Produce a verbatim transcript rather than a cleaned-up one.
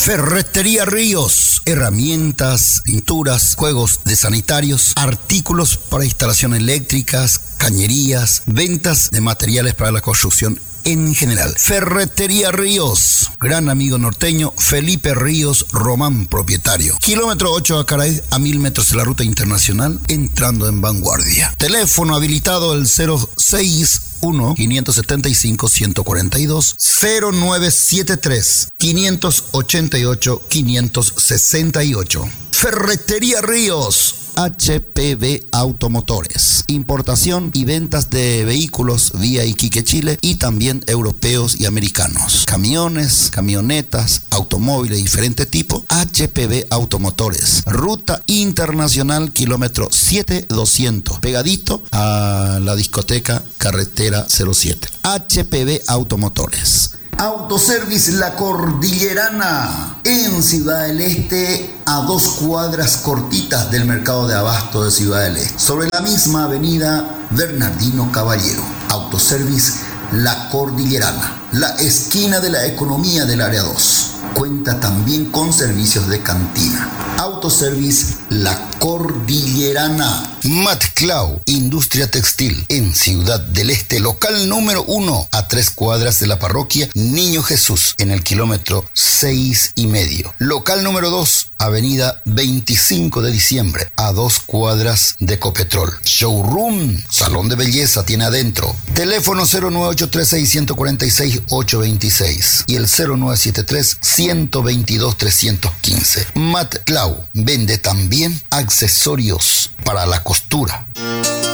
Ferretería Ríos, herramientas, pinturas, juegos de sanitarios, artículos para instalación eléctricas, cañerías, ventas de materiales para la construcción en general. Ferretería Ríos, gran amigo norteño Felipe Ríos Román, propietario. Kilómetro ocho Acaray, a mil metros de la ruta internacional, entrando en Vanguardia. Teléfono habilitado el cero seis uno, cinco siete cinco, uno cuatro dos, cero nueve siete tres, cinco ocho ocho, cinco seis ocho. Ferretería Ríos. H P B Automotores, importación y ventas de vehículos vía Iquique, Chile, y también europeos y americanos, camiones, camionetas, automóviles de diferente tipo. H P B Automotores, ruta internacional, kilómetro siete doscientos, pegadito a la discoteca carretera cero siete. H P B Automotores. Autoservice La Cordillerana, en Ciudad del Este, a dos cuadras cortitas del mercado de abasto de Ciudad del Este, sobre la misma avenida Bernardino Caballero. Autoservice La Cordillerana, la esquina de la economía del área dos. Cuenta también con servicios de cantina. Autoservice La Cordillerana. Matclau, industria textil, en Ciudad del Este, local número uno, a tres cuadras de la parroquia Niño Jesús, en el kilómetro seis y medio. Local número dos, avenida veinticinco de diciembre, a dos cuadras de Copetrol. Showroom, salón de belleza tiene adentro. Teléfono cero nueve ocho tres seis, uno cuatro seis, ocho dos seis y el cero nueve siete tres, uno dos dos, tres uno cinco. Matclau vende también accesorios para la costura.